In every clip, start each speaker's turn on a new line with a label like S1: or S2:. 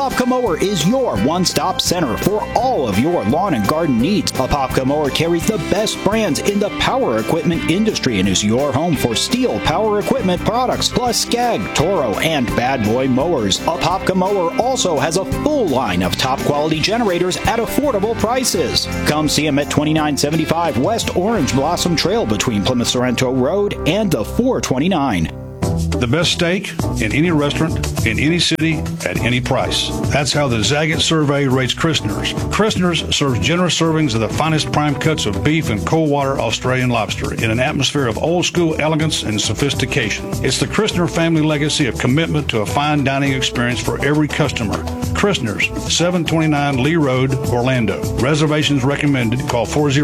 S1: Apopka Mower is your one-stop center for all of your lawn and garden needs. Apopka Mower carries the best brands in the power equipment industry and is your home for steel power equipment products, plus Skag, Toro, and Bad Boy mowers. Apopka Mower also has a full line of top-quality generators at affordable prices. Come see them at 2975 West Orange Blossom Trail between Plymouth Sorrento Road and the 429.
S2: The best steak in any restaurant, in any city, at any price. That's how the Zagat survey rates Christner's. Christner's serves generous servings of the finest prime cuts of beef and cold water Australian lobster in an atmosphere of old school elegance and sophistication. It's the Christner family legacy of commitment to a fine dining experience for every customer. Christner's, 729 Lee Road, Orlando. Reservations recommended. Call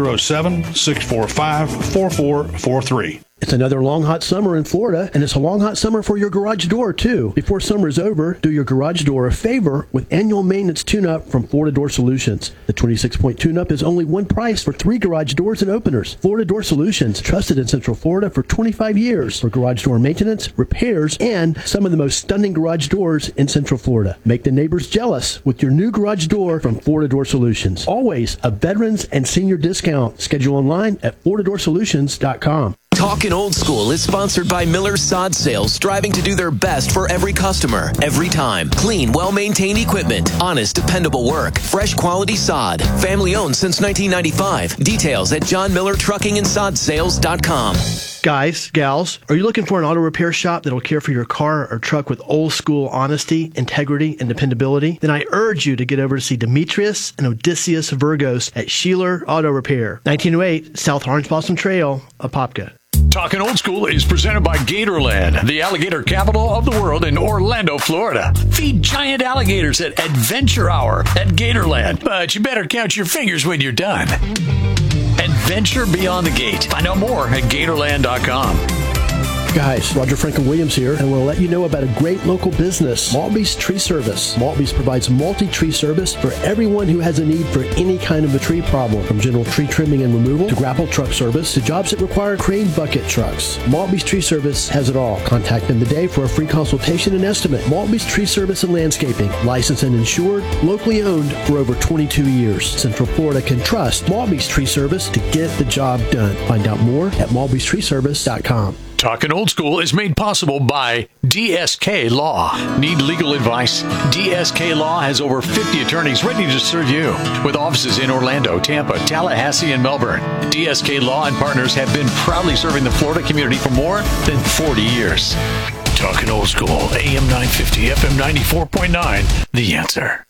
S2: 407-645-4443.
S3: It's another long, hot summer in Florida, and it's a long, hot summer for your garage door, too. Before summer is over, do your garage door a favor with annual maintenance tune-up from Florida Door Solutions. The 26-point tune-up is only one price for 3 garage doors and openers. Florida Door Solutions, trusted in Central Florida for 25 years for garage door maintenance, repairs, and some of the most stunning garage doors in Central Florida. Make the neighbors jealous with your new garage door from Florida Door Solutions. Always a veterans and senior discount. Schedule online at FloridaDoorSolutions.com.
S4: Talkin' Old School is sponsored by Miller Sod Sales, striving to do their best for every customer, every time. Clean, well-maintained equipment, honest, dependable work, fresh quality sod, family-owned since 1995. Details at johnmillertruckingandsodSales.com.
S3: Guys, gals, are you looking for an auto repair shop that'll care for your car or truck with old school honesty, integrity, and dependability? Then I urge you to get over to see Demetrius and Odysseus Virgos at Sheeler Auto Repair, 1908 South Orange Blossom Trail, Apopka.
S5: Talking Old School is presented by Gatorland, the alligator capital of the world in Orlando, Florida. Feed giant alligators at Adventure Hour at Gatorland, but you better count your fingers when you're done. Adventure beyond the gate. Find out more at Gatorland.com.
S3: Guys, Roger Franklin Williams here, and we'll let you know about a great local business, Maltby's Tree Service. Maltby's provides multi-tree service for everyone who has a need for any kind of a tree problem, from general tree trimming and removal to grapple truck service to jobs that require crane bucket trucks. Maltby's Tree Service has it all. Contact them today for a free consultation and estimate. Maltby's Tree Service and Landscaping, licensed and insured, locally owned for over 22 years. Central Florida can trust Maltby's Tree Service to get the job done. Find out more at malbystreeservice.com.
S5: Talking Old School is made possible by DSK Law. Need legal advice? DSK Law has over 50 attorneys ready to serve you, with offices in Orlando, Tampa, Tallahassee, and Melbourne. DSK Law and Partners have been proudly serving the Florida community for more than 40 years. Talking Old School, AM 950, FM 94.9, The Answer.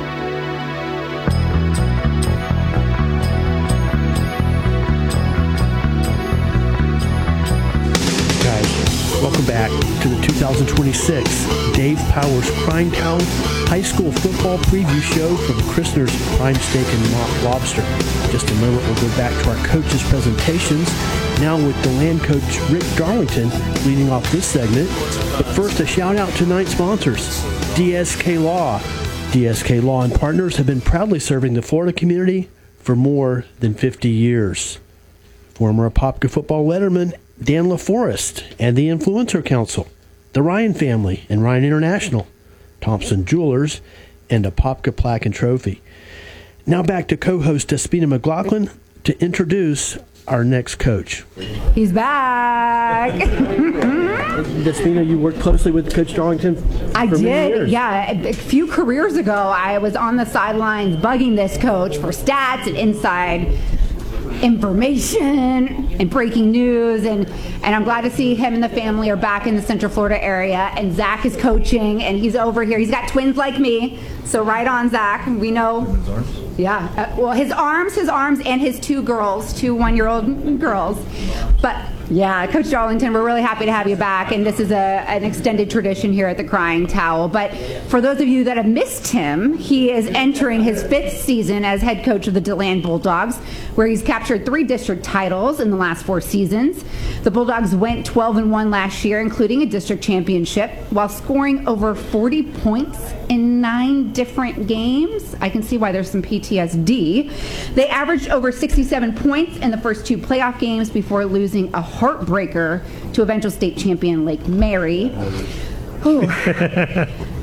S3: Welcome back to the 2026 Dave Powers Prime Town High School Football Preview Show from Christner's Prime Steak and Mock Lobster. In just a moment, we'll go back to our coaches' presentations, now with the land coach Rick Darlington leading off this segment. But first, a shout-out to tonight's sponsors, DSK Law. DSK Law and Partners have been proudly serving the Florida community for more than 50 years. Former Apopka football letterman Dan LaForest and the Influencer Council, the Ryan family and Ryan International, Thompson Jewelers, and Apopka Plaque and Trophy. Now back to co-host Despina McLaughlin to introduce our next coach.
S6: He's back.
S3: Despina, you worked closely with Coach Darlington
S6: I
S3: for
S6: did,
S3: many years.
S6: yeah. A few careers ago, I was on the sidelines bugging this coach for stats and inside information and breaking news, and I'm glad to see him and the family are back in the Central Florida area, and Zach is coaching, and he's over here. He's got twins like me, so right on, Zach. We know. His arms? Yeah. Well, his arms, and his 2 girls, 2 one-year-old girls. But yeah, Coach Darlington, we're really happy to have you back, and this is an extended tradition here at the Crying Towel. But for those of you that have missed him, he is entering his 5th season as head coach of the DeLand Bulldogs, where he's captured 3 district titles in the last 4 seasons. The Bulldogs went 12-1 last year, including a district championship, while scoring over 40 points in 9 different games. I can see why there's some PTSD. They averaged over 67 points in the first 2 playoff games before losing a heartbreaker to eventual state champion Lake Mary.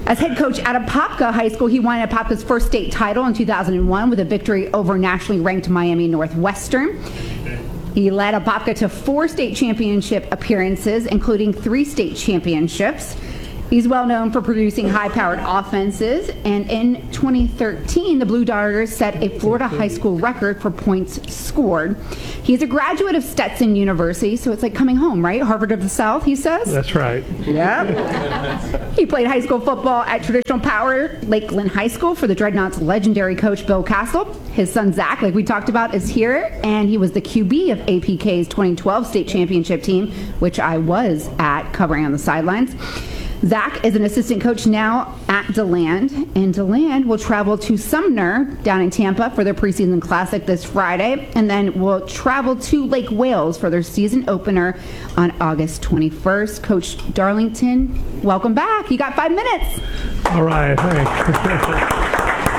S6: As head coach at Apopka High School, he won Apopka's first state title in 2001 with a victory over nationally ranked Miami Northwestern. He led Apopka to 4 state championship appearances, including 3 state championships. He's well known for producing high-powered offenses, and in 2013, the Blue Darters set a Florida high school record for points scored. He's a graduate of Stetson University, so it's like coming home, right? Harvard of the South, he says?
S7: That's right.
S6: Yep. He played high school football at traditional power Lakeland High School for the Dreadnoughts' legendary coach Bill Castle. His son Zach, like we talked about, is here, and he was the QB of APK's 2012 state championship team, which I was at covering on the sidelines. Zach is an assistant coach now at DeLand, and DeLand will travel to Sumner down in Tampa for their preseason classic this Friday, and then will travel to Lake Wales for their season opener on August 21st. Coach Darlington, welcome back. You got 5 minutes.
S7: All right, thanks.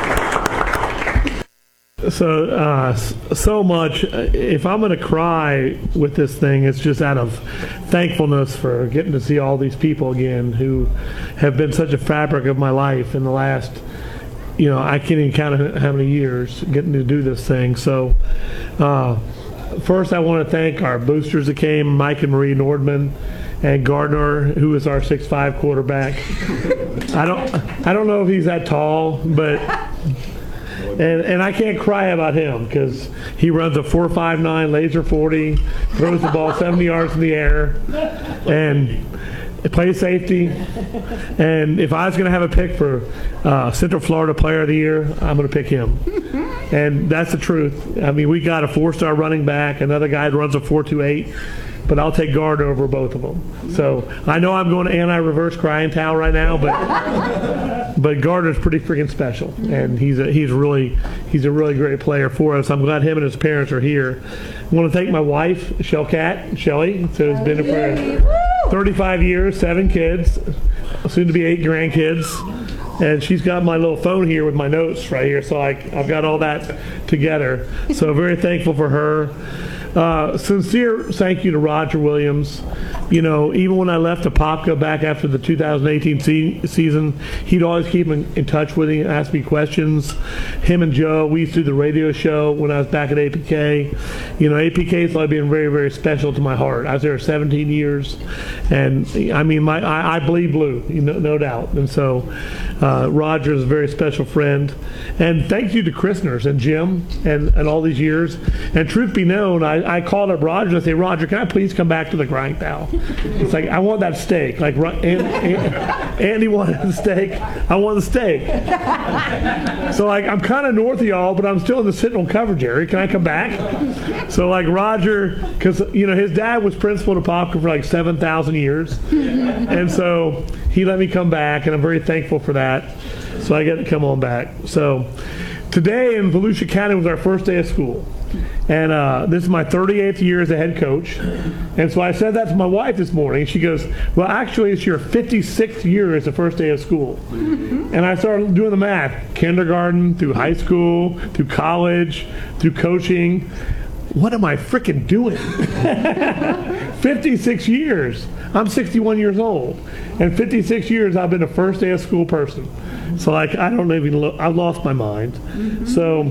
S7: So much. If I'm going to cry with this thing, it's just out of thankfulness for getting to see all these people again who have been such a fabric of my life in the last, I can't even count how many years getting to do this thing. So first I want to thank our boosters that came, Mike and Marie Nordman, and Gardner, who is our 6'5" quarterback. I don't know if he's that tall, but and I can't cry about him because he runs a 4.59 laser 40, throws the ball 70 yards in the air, and plays safety. And if I was going to have a pick for Central Florida Player of the Year, I'm going to pick him. And that's the truth. I mean, we got a 4-star running back, another guy that runs a 4.28. But I'll take Gardner over both of them. So I know I'm going to anti-reverse crying towel right now, but Gardner's pretty freaking special, and he's a really great player for us. I'm glad him and his parents are here. I want to thank my wife, Shelly, so has been here for 35 years, 7 kids, soon to be 8 grandkids. And she's got my little phone here with my notes right here, so I've got all that together. So very thankful for her. Sincere thank you to Roger Williams. Even when I left Apopka back after the 2018 season, he'd always keep in touch with me and ask me questions. Him and Joe, we used to do the radio show when I was back at APK. APK's always been very, very special to my heart. I was there 17 years, and I mean, I bleed blue, no doubt. And so Roger is a very special friend. And thank you to Christners and Jim and all these years. And truth be known, I called up Roger and I said, Roger, can I please come back to the grind pal? It's like, I want that steak. Like Andy wanted the steak. I want the steak. So I'm kind of north of y'all, but I'm still in the Sentinel coverage area. Can I come back? So Roger, because his dad was principal at Apopka for 7,000 years, and so he let me come back, and I'm very thankful for that. So I get to come on back. So today in Volusia County was our first day of school. And this is my 38th year as a head coach. And so I said that to my wife this morning. She goes, well, actually, it's your 56th year as the first day of school. And I started doing the math. Kindergarten, through high school, through college, through coaching. What am I frickin' doing? 56 years. I'm 61 years old. And 56 years I've been a first day of school person. So I don't even I've lost my mind. So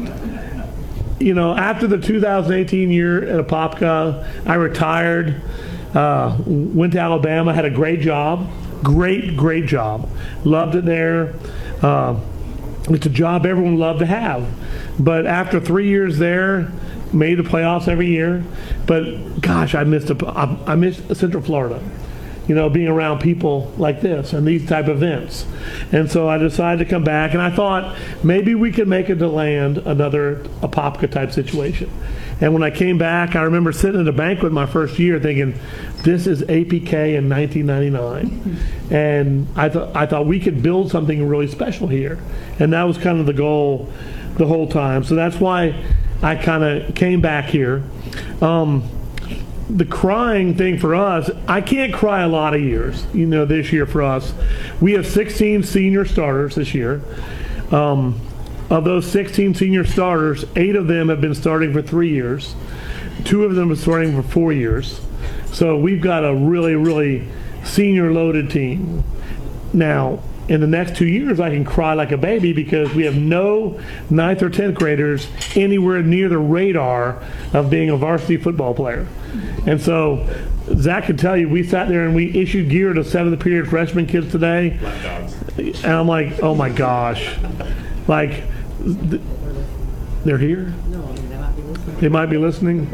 S7: after the 2018 year at Apopka, I retired, went to Alabama, had a great job, great job. Loved it there. It's a job everyone loved to have. But after 3 years there, made the playoffs every year. But gosh, I missed Central Florida. Being around people like this and these type of events. And so I decided to come back, and I thought maybe we could make it to land another Apopka type situation. And when I came back, I remember sitting at a banquet my first year thinking, this is APK in 1999. And I thought we could build something really special here. And that was kind of the goal the whole time. So that's why I kind of came back here. The crying thing for us, I can't cry a lot of years, this year for us. We have 16 senior starters this year. Of those 16 senior starters, 8 of them have been starting for 3 years. 2 of them are starting for 4 years. So we've got a really, really senior loaded team. Now, in the next 2 years, I can cry like a baby because we have no 9th or 10th graders anywhere near the radar of being a varsity football player. And so Zach can tell you, we sat there and we issued gear to 7th period freshman kids today. And I'm like, oh my gosh. Like, they're here? No, they might be listening.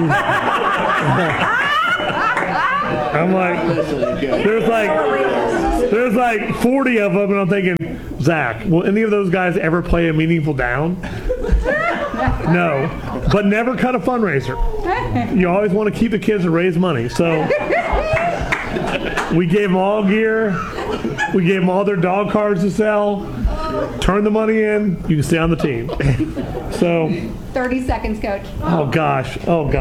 S7: I'm like, there's like 40 of them, and I'm thinking, Zach, will any of those guys ever play a meaningful down? No, but never cut a fundraiser. You always want to keep the kids and raise money. So we gave them all gear. We gave them all their dog cards to sell. Turn the money in. You can stay on the team. So
S6: 30 seconds, Coach.
S7: Oh gosh.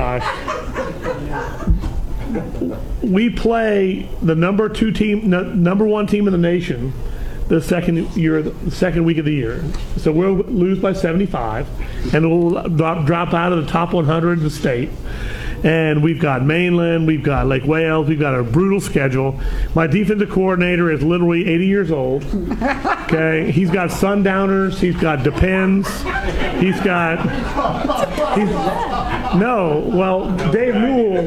S7: We play the number 1 team in the nation the second week of the year. So we'll lose by 75, and we'll drop out of the top 100 in the state. And we've got Mainland, we've got Lake Wales, we've got a brutal schedule. My defensive coordinator is literally 80 years old. Okay, he's got sundowners, he's got depends, Dave Newell.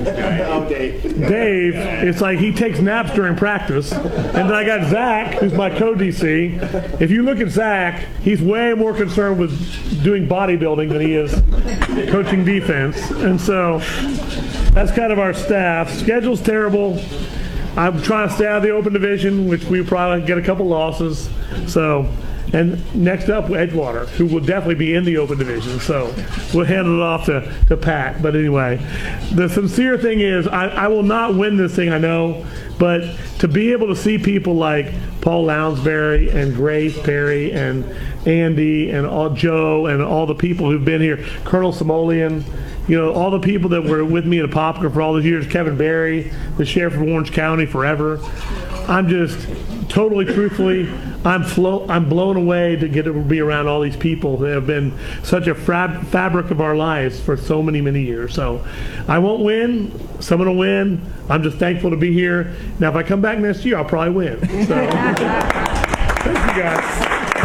S7: Dave, it's like he takes naps during practice. And then I got Zach, who's my co-DC. If you look at Zach, he's way more concerned with doing bodybuilding than he is coaching defense. And so that's kind of our staff. Schedule's terrible. I'm trying to stay out of the open division, which we probably get a couple losses. So, and next up, Edgewater, who will definitely be in the open division. So we'll hand it off to Pat. But anyway, the sincere thing is I will not win this thing, I know. But to be able to see people like Paul Lounsbury and Grace Perry and Andy and Joe and all the people who've been here, Colonel Simoleon, all the people that were with me at Apopka for all those years, Kevin Berry, the sheriff of Orange County forever. I'm just totally truthfully, I'm blown away to get to be around all these people that have been such a fabric of our lives for so many, many years. So I won't win. Someone will win. I'm just thankful to be here. Now, if I come back next year, I'll probably win. So thank you, guys.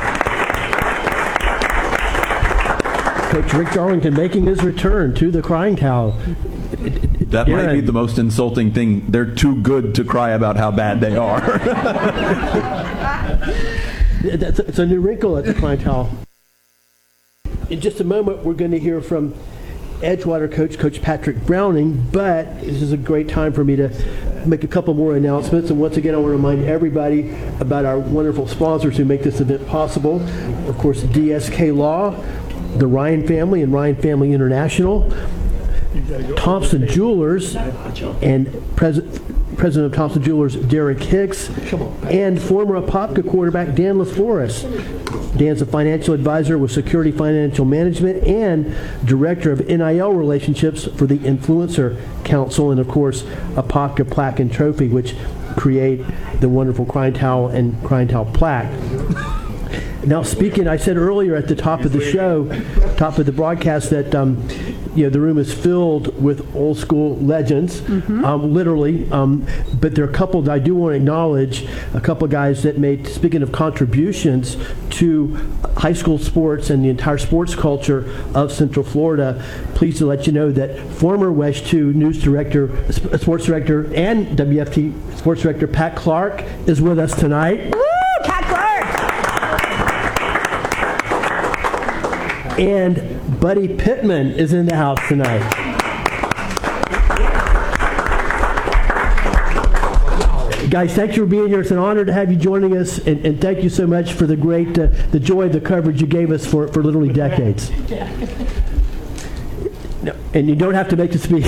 S3: Coach Rick Darlington making his return to the Crying Towel.
S8: That might be the most insulting thing. They're too good to cry about how bad they are.
S3: It's a new wrinkle at the Crying Towel. In just a moment, we're going to hear from Edgewater Coach Patrick Browning, but this is a great time for me to make a couple more announcements. And once again, I want to remind everybody about our wonderful sponsors who make this event possible. Of course, DSK Law, the Ryan Family and Ryan Family International, Thompson Jewelers, and President of Thompson Jewelers, Derek Hicks, and former Apopka quarterback Dan LaForest. Dan's a financial advisor with Security Financial Management and Director of NIL Relationships for the Influencer Council, and of course, Apopka Plaque and Trophy, which create the wonderful Crying Towel and Crying Towel plaque. Now, speaking, I said earlier at the top of the show, top of the broadcast, that the room is filled with old school legends, literally. But there are a couple that I do want to acknowledge, a couple guys that made, speaking of contributions to high school sports and the entire sports culture of Central Florida. Pleased to let you know that former WESH 2 news director, sports director, and WFT sports director Pat Clark is with us tonight.
S6: Woo, Pat Clark!
S3: And Buddy Pittman is in the house tonight. Guys, thank you for being here. It's an honor to have you joining us, and thank you so much for the great, the joy of the coverage you gave us for literally decades. No, and you don't have to make the speech.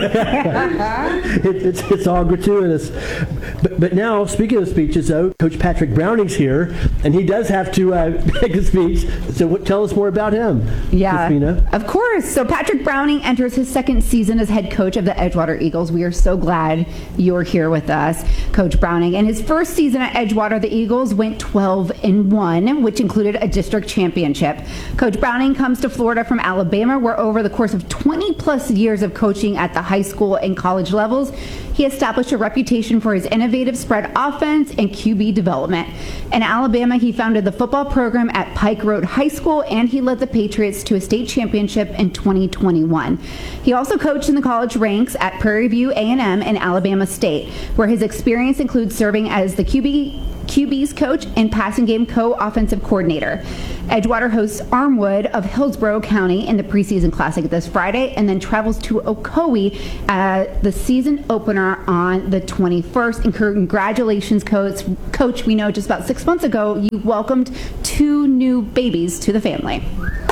S3: It's all gratuitous. But now, speaking of speeches, though, Coach Patrick Browning's here, and he does have to make a speech. So tell us more about him.
S6: Yeah,
S3: Christina.
S6: Of course. So Patrick Browning enters his second season as head coach of the Edgewater Eagles. We are so glad you're here with us, Coach Browning. In his first season at Edgewater, the Eagles went 12-1, which included a district championship. Coach Browning comes to Florida from Alabama, where over the course of 20 20-plus years of coaching at the high school and college levels. He established a reputation for his innovative spread offense and QB development. In Alabama, he founded the football program at Pike Road High School, and he led the Patriots to a state championship in 2021. He also coached in the college ranks at Prairie View A&M and Alabama State, where his experience includes serving as the QB's coach and passing game co-offensive coordinator. Edgewater hosts Armwood of Hillsborough County in the preseason classic this Friday, and then travels to Ocoee at the season opener on the 21st. And congratulations, Coach. We know just about 6 months ago you welcomed 2 new babies to the family.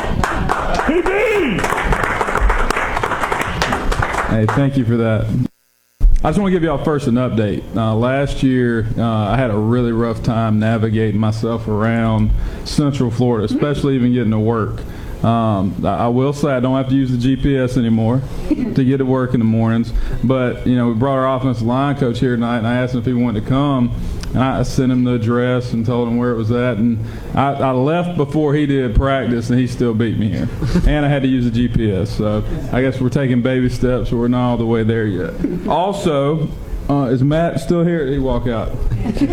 S9: Hey, thank you for that. I just want to give y'all first an update. Last year, I had a really rough time navigating myself around Central Florida, especially even getting to work. I will say I don't have to use the GPS anymore to get to work in the mornings. But, we brought our offensive line coach here tonight, and I asked him if he wanted to come. And I sent him the address and told him where it was at. And I left before he did practice, and he still beat me here. And I had to use the GPS. So I guess we're taking baby steps, but we're not all the way there yet. Also, is Matt still here? Did he walk out? All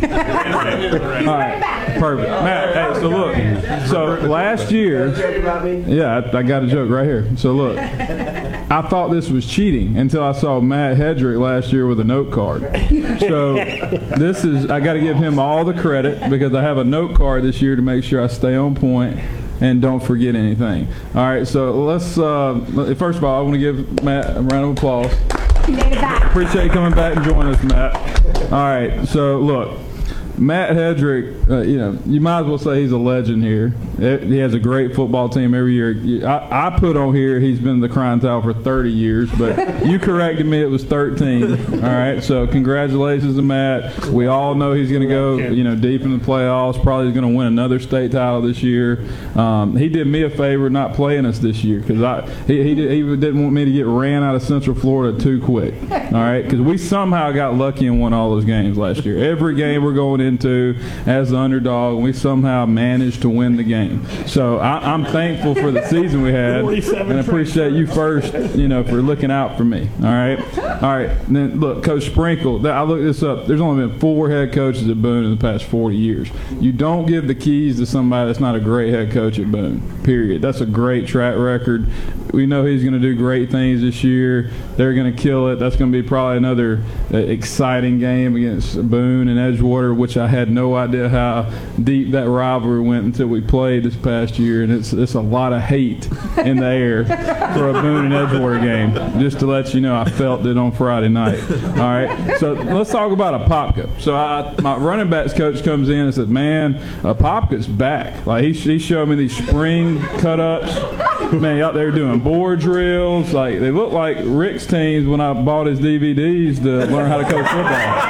S9: right, perfect. Matt, hey, so look. So last year, yeah, I got a joke right here. So look, I thought this was cheating until I saw Matt Hedrick last year with a note card. So I got to give him all the credit because I have a note card this year to make sure I stay on point and don't forget anything. All right, so let's, first of all, I want to give Matt a round of applause. Appreciate you coming back and joining us, Matt. All right, so look, Matt Hedrick, you might as well say he's a legend here. He has a great football team every year. I put on here he's been the crying towel for 30 years, but you corrected me, it was 13. All right, so congratulations to Matt. We all know he's going to go, deep in the playoffs. Probably going to win another state title this year. He did me a favor not playing us this year because he didn't want me to get ran out of Central Florida too quick. All right, because we somehow got lucky and won all those games last year. Every game we're going into as the underdog, and we somehow managed to win the game. So I'm thankful for the season we had, and appreciate you first, for looking out for me. All right. And then look, Coach Sprinkle. I looked this up. There's only been 4 head coaches at Boone in the past 40 years. You don't give the keys to somebody that's not a great head coach at Boone. Period. That's a great track record. We know he's going to do great things this year. They're going to kill it. That's going to be probably another exciting game against Boone and Edgewater, which I had no idea how deep that rivalry went until we played this past year, and it's a lot of hate in the air for a Boone and Edgewater game. Just to let you know, I felt it on Friday night. All right, so let's talk about Apopka. So my running backs coach comes in and said, "Man, Apopka's back." Like he showed me these spring cut-ups. Man, out there doing board drills. Like they look like Rick's teams when I bought his DVDs to learn how to coach football.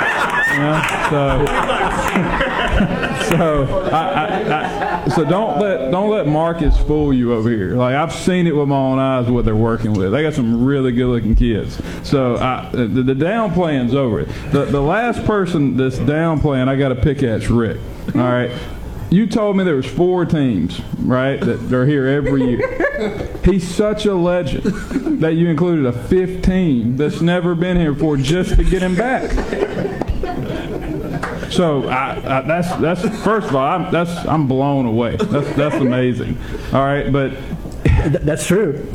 S9: So don't let Marcus fool you over here. Like I've seen it with my own eyes what they're working with. They got some really good looking kids. So the downplaying's over. The last person that's downplaying I got to pick at's Rick. All right. You told me there was 4 teams, right, that are here every year. He's such a legend that you included a 5th team that's never been here before just to get him back. So that's first of all, I'm blown away. That's amazing. All right, but
S3: that's true.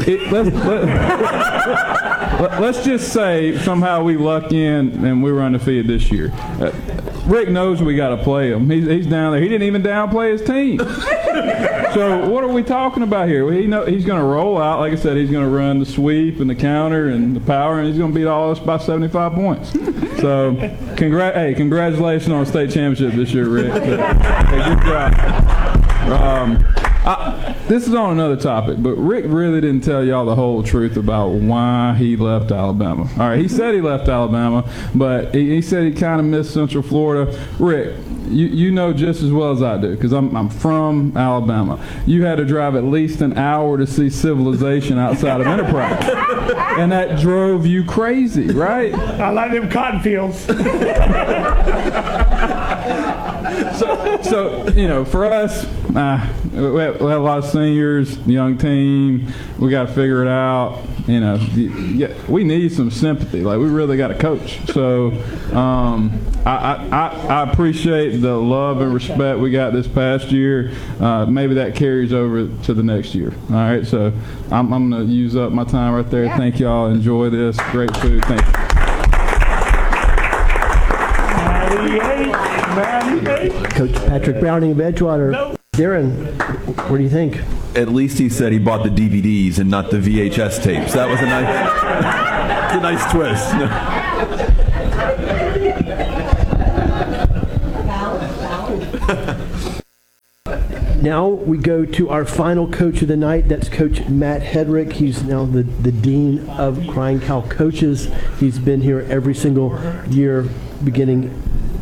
S9: Let's just say somehow we luck in and we were undefeated this year. Rick knows we got to play him. He's down there. He didn't even downplay his team. So what are we talking about here? Well, he's going to roll out. Like I said, he's going to run the sweep and the counter and the power, and he's going to beat all of us by 75 points. So congratulations on the state championship this year, Rick. Hey, good job. This is on another topic, but Rick really didn't tell y'all the whole truth about why he left Alabama. All right, he said he left Alabama, but he said he kind of missed Central Florida. Rick, you know just as well as I do, because I'm from Alabama. You had to drive at least an hour to see civilization outside of Enterprise, and that drove you crazy, right?
S7: I like them cotton fields.
S9: So for us, we have a lot of seniors, young team. We got to figure it out. We need some sympathy. Like, we really got to coach. So I appreciate the love and respect we got this past year. Maybe that carries over to the next year. All right, so I'm going to use up my time right there. Yeah. Thank y'all. Enjoy this. Great food. Thank you.
S7: 98.
S3: Coach Patrick Browning of Edgewater. Darren, what do you think?
S8: At least he said he bought the DVDs and not the VHS tapes. That was a nice twist.
S3: Now we go to our final coach of the night. That's Coach Matt Hedrick. He's now the Dean of Crying Cow Coaches. He's been here every single year beginning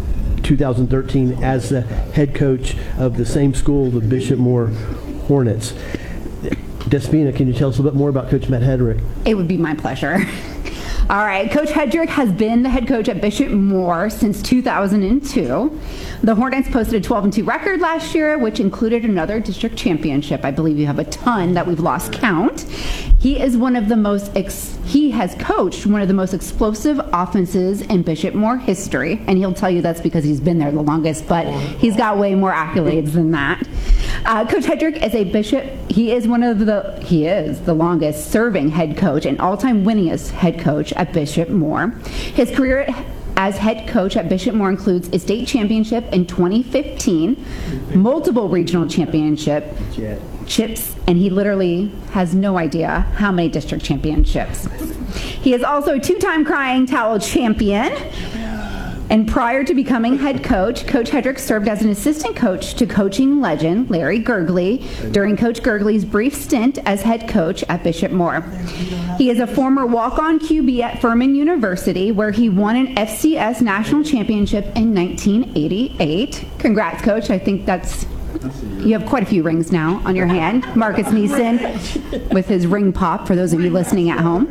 S3: 2013 as the head coach of the same school, the Bishop Moore Hornets. Despina, can you tell us a little bit more about Coach Matt Hedrick?
S6: It would be my pleasure. All right, Coach Hedrick has been the head coach at Bishop Moore since 2002. The Hornets posted a 12-2 record last year, which included another district championship. I believe you have a ton that we've lost count. He is one of the most, he has coached one of the most explosive offenses in Bishop Moore history, and he'll tell you that's because he's been there the longest, but he's got way more accolades than that. Coach Hedrick is a Bishop, he is the longest serving head coach and all-time winningest head coach at Bishop Moore. His career as head coach at Bishop Moore includes a state championship in 2015, multiple regional championships, and he literally has no idea how many district championships. He is also a two-time Crying Towel champion. And prior to becoming head coach, Coach Hedrick served as an assistant coach to coaching legend Larry Gergley during Coach Gergley's brief stint as head coach at Bishop Moore. He is a former walk-on QB at Furman University, where he won an FCS national championship in 1988. Congrats, Coach. I think you have quite a few rings now on your hand. Marcus Neeson with his ring pop, for those of you listening at home.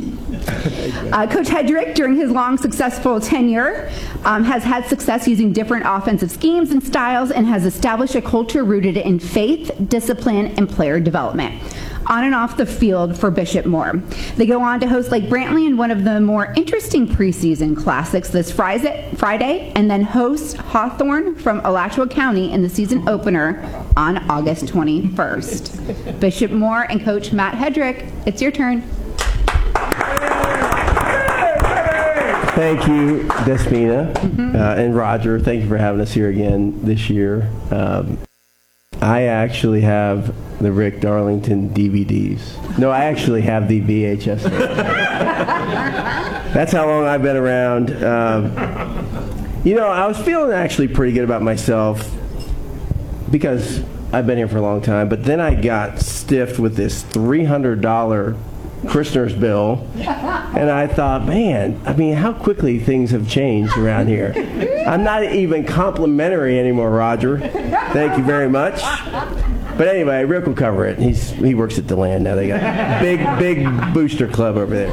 S6: Coach Hedrick, during his long, successful tenure, has had success using different offensive schemes and styles and has established a culture rooted in faith, discipline, and player development on and off the field for Bishop Moore. They go on to host Lake Brantley in one of the more interesting preseason classics this Friday, and then host Hawthorne from Alachua County in the season opener on August 21st. Bishop Moore and Coach Matt Hedrick, it's your turn.
S10: Thank you, Despina, and Roger. Thank you for having us here again this year. I actually have the Rick Darlington DVDs. No, I actually have the VHS. That's how long I've been around. I was feeling actually pretty good about myself because I've been here for a long time, but then I got stiffed with this $300 Christner's bill, and I thought, man, how quickly things have changed around here. I'm not even complimentary anymore, Roger. Thank you very much. But anyway, Rick will cover it. He works at DeLand now. They got a big booster club over there.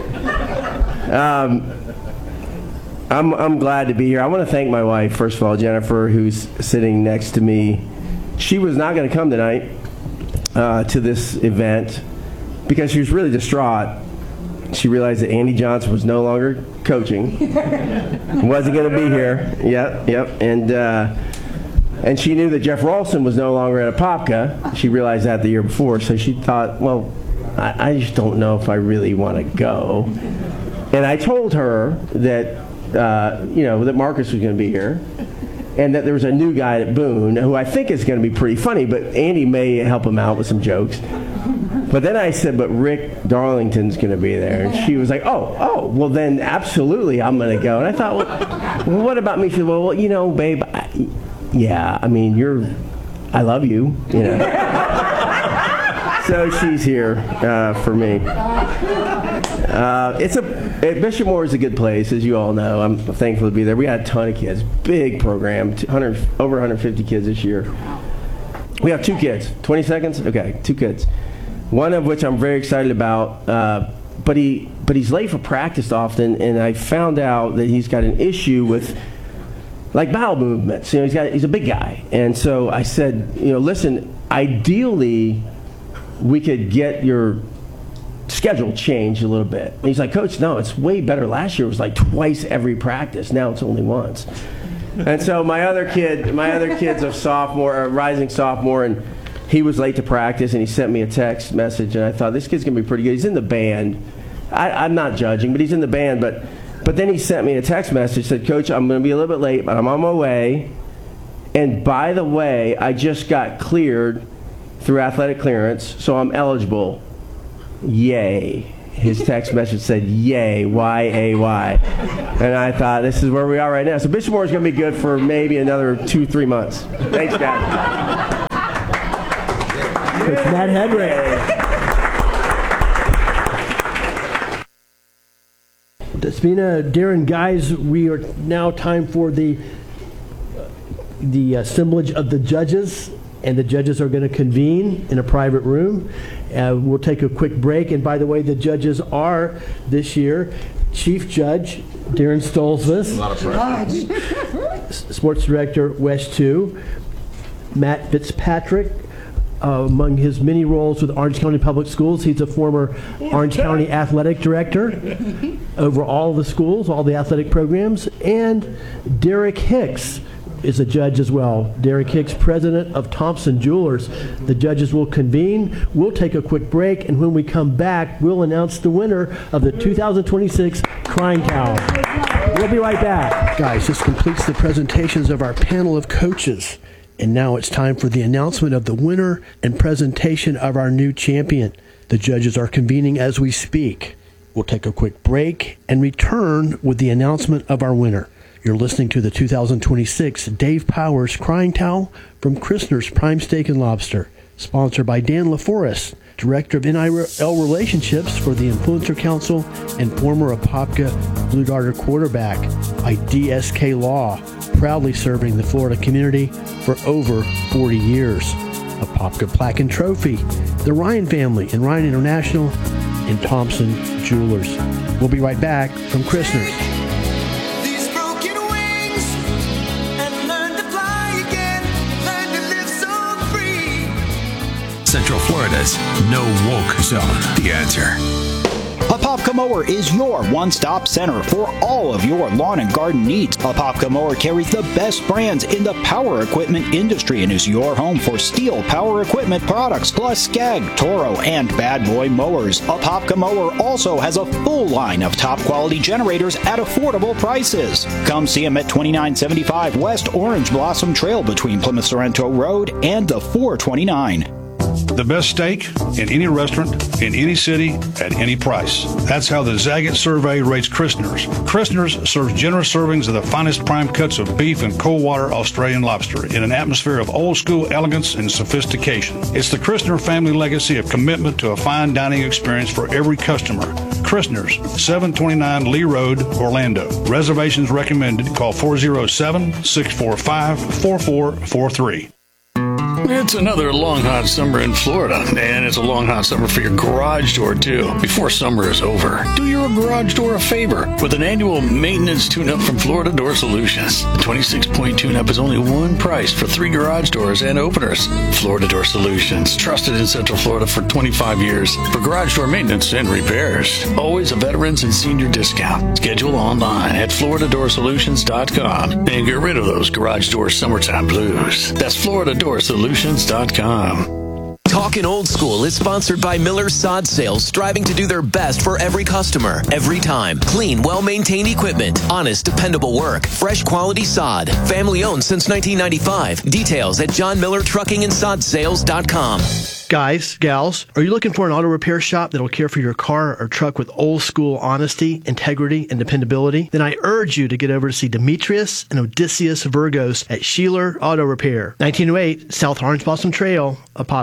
S10: I'm glad to be here. I want to thank my wife, first of all, Jennifer, who's sitting next to me. She was not going to come tonight to this event because she was really distraught. She realized that Andy Johnson was no longer coaching. Wasn't going to be here. Yep. And she knew that Jeff Ralston was no longer at Apopka. She realized that the year before, so she thought, well, I just don't know if I really want to go. And I told her that, that Marcus was going to be here, and that there was a new guy at Boone who I think is going to be pretty funny, but Andy may help him out with some jokes. But then I said, but Rick Darlington's going to be there. And she was like, oh, well then absolutely I'm going to go. And I thought, well, what about me? She said, well, babe, I love you, So she's here for me. Bishop Moore is a good place, as you all know. I'm thankful to be there. We had a ton of kids, big program, over 150 kids this year. We have 2 kids. 20 seconds? Okay, 2 kids. One of which I'm very excited about, but he's late for practice often, and I found out that he's got an issue with like bowel movements. You know, he's a big guy. And so I said, you know, listen, ideally we could get your schedule changed a little bit. And he's like, Coach, no, it's way better. Last year it was like twice every practice. Now it's only once. And so my other kid's a rising sophomore, and he was late to practice, and he sent me a text message, and I thought, this kid's going to be pretty good. He's in the band. I'm not judging, but he's in the band. But then he sent me a text message, said, Coach, I'm going to be a little bit late, but I'm on my way. And by the way, I just got cleared through athletic clearance, so I'm eligible. Yay. His text message said, yay, Y-A-Y. And I thought, this is where we are right now. So Bishop Moore is going to be good for maybe another 2-3 months. Thanks, guys.
S3: Coach Matt Hedrick. Despina, Darren, guys, we are now time for the assemblage of the judges, and the judges are going to convene in a private room. We'll take a quick break, and by the way, the judges are this year Chief Judge Darren Stolzfus, Sports Director West 2, Matt Fitzpatrick. Among his many roles with Orange County Public Schools, he's a former Orange County Athletic Director over all the schools, all the athletic programs. And Derek Hicks is a judge as well. Derek Hicks, president of Thompson Jewelers. The judges will convene. We'll take a quick break, and when we come back, we'll announce the winner of the 2026 Crying Cow. We'll be right back. Guys, this completes the presentations of our panel of coaches. And now it's time for the announcement of the winner and presentation of our new champion. The judges are convening as we speak. We'll take a quick break and return with the announcement of our winner. You're listening to the 2026 Dave Powers Crying Towel from Christner's Prime Steak and Lobster, sponsored by Dan LaForest, Director of NIL Relationships for the Influencer Council and former Apopka Blue Darter quarterback, by DSK Law, proudly serving the Florida community for over 40 years. Apopka Plaque and Trophy, the Ryan family and Ryan International, and Thompson Jewelers. We'll be right back from Christner's.
S11: Central Florida's no woke zone. The answer.
S1: Apopka Mower is your one-stop center for all of your lawn and garden needs. Apopka Mower carries the best brands in the power equipment industry and is your home for steel power equipment products, plus Skag, Toro, and Bad Boy mowers. Apopka Mower also has a full line of top-quality generators at affordable prices. Come see them at 2975 West Orange Blossom Trail between Plymouth Sorrento Road and the 429.
S2: The best steak in any restaurant, in any city, at any price. That's how the Zagat survey rates Christner's. Christner's serves generous servings of the finest prime cuts of beef and cold water Australian lobster in an atmosphere of old school elegance and sophistication. It's the Christner family legacy of commitment to a fine dining experience for every customer. Christner's, 729 Lee Road, Orlando. Reservations recommended. Call 407-645-4443.
S5: It's another long, hot summer in Florida, and it's a long, hot summer for your garage door, too. Before summer is over, do your garage door a favor with an annual maintenance tune-up from Florida Door Solutions. The 26-point tune-up is only one price for 3 garage doors and openers. Florida Door Solutions, trusted in Central Florida for 25 years for garage door maintenance and repairs. Always a veterans and senior discount. Schedule online at FloridaDoorSolutions.com and get rid of those garage door summertime blues. That's FloridaDoorSolutions.com.
S4: Talking Old School is sponsored by Miller Sod Sales, striving to do their best for every customer, every time. Clean, well-maintained equipment, honest, dependable work, fresh quality sod, family owned since 1995. Details at JohnMillerTruckingAndSodSales.com.
S3: Guys, gals, are you looking for an auto repair shop that'll care for your car or truck with old school honesty, integrity, and dependability? Then I urge you to get over to see Demetrius and Odysseus Virgos at Sheeler Auto Repair, 1908 South Orange Blossom Trail, Apopka.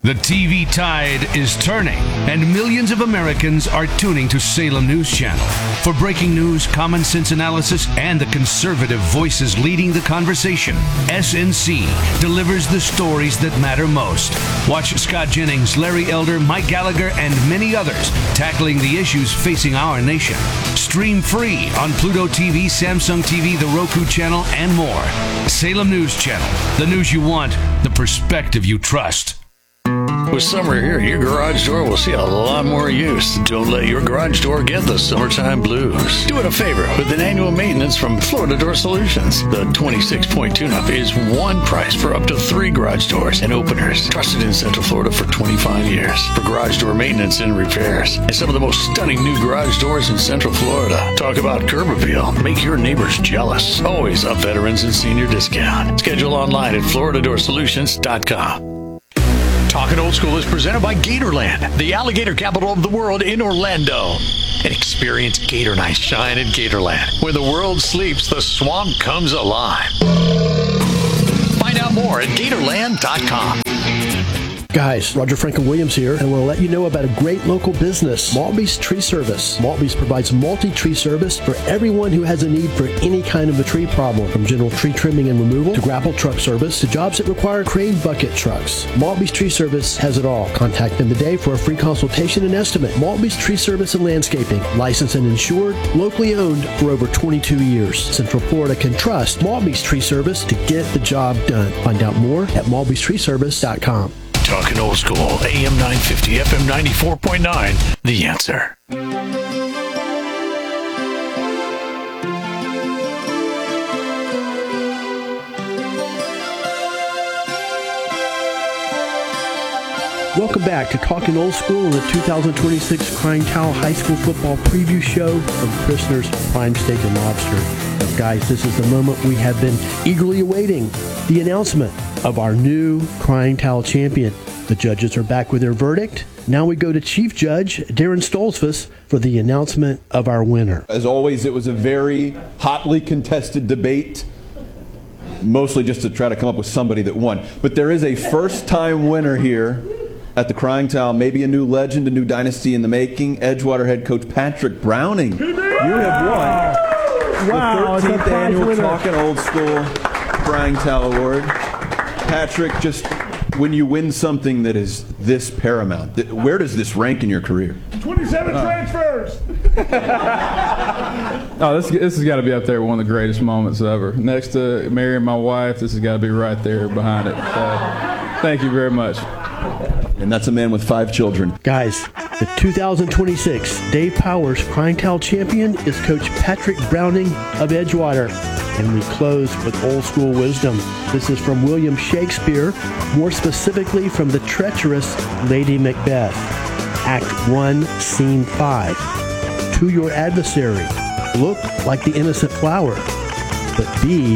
S11: The TV tide is turning, and millions of Americans are tuning to Salem News Channel. For breaking news, common sense analysis, and the conservative voices leading the conversation, SNC delivers the stories that matter most. Watch Scott Jennings, Larry Elder, Mike Gallagher, and many others tackling the issues facing our nation. Stream free on Pluto TV, Samsung TV, the Roku channel, and more. Salem News Channel, the news you want, the perspective you trust.
S5: With summer here, your garage door will see a lot more use. Don't let your garage door get the summertime blues. Do it a favor with an annual maintenance from Florida Door Solutions. The 26-point tune-up is one price for up to 3 garage doors and openers. Trusted in Central Florida for 25 years for garage door maintenance and repairs. And some of the most stunning new garage doors in Central Florida. Talk about curb appeal. Make your neighbors jealous. Always a veterans and senior discount. Schedule online at FloridaDoorSolutions.com. Talking Old School is presented by Gatorland, the alligator capital of the world in Orlando. And experience Gator Night shine in Gatorland. Where the world sleeps, the swamp comes alive. Find out more at Gatorland.com.
S3: Guys, Roger Franklin Williams here, and we'll let you know about a great local business, Maltby's Tree Service. Maltby's provides multi-tree service for everyone who has a need for any kind of a tree problem, from general tree trimming and removal to grapple truck service to jobs that require crane bucket trucks. Maltby's Tree Service has it all. Contact them today for a free consultation and estimate. Maltby's Tree Service and Landscaping, licensed and insured, locally owned for over 22 years. Central Florida can trust Maltby's Tree Service to get the job done. Find out more at malbystreeservice.com.
S5: Talking Old School, AM 950, FM 94.9, The Answer.
S3: Welcome back to Talking Old School and the 2026 Crying Cow High School Football Preview Show from Christner's Prime Steak and Lobster. Now, guys, this is the moment we have been eagerly awaiting, the announcement of our new Crying Towel champion. The judges are back with their verdict. Now we go to Chief Judge Darren Stolzfus for the announcement of our winner.
S8: As always, it was a very hotly contested debate, mostly just to try to come up with somebody that won. But there is a first-time winner here at the Crying Towel, maybe a new legend, a new dynasty in the making. Edgewater head coach Patrick Browning. You have won the 13th annual Talking Old School Crying Towel Award. Patrick, just when you win something that is this paramount, where does this rank in your career?
S7: 27 transfers!
S9: Oh, this has got to be up there with one of the greatest moments ever. Next to marrying my wife, this has got to be right there behind it. Thank you very much.
S8: And that's a man with 5 children.
S3: Guys, the 2026 Dave Powers Crying Towel champion is Coach Patrick Browning of Edgewater. And we close with old school wisdom. This is from William Shakespeare, more specifically from the treacherous Lady Macbeth. Act 1, Scene 5. To your adversary, look like the innocent flower, but be